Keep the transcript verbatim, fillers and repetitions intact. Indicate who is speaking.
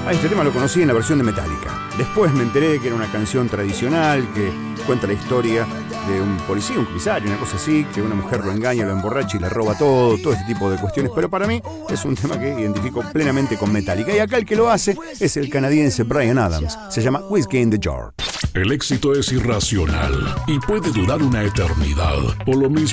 Speaker 1: A este tema lo conocí en la versión de Metallica. Después me enteré que era una canción tradicional que cuenta la historia de un policía, un comisario, una cosa así, que una mujer lo engaña, lo emborracha y le roba todo, todo este tipo de cuestiones. Pero para mí es un tema que identifico plenamente con Metallica. Y acá el que lo hace es el canadiense Bryan Adams. Se llama Whiskey in the Jar.
Speaker 2: El éxito es irracional y puede durar una eternidad. Por lo mismo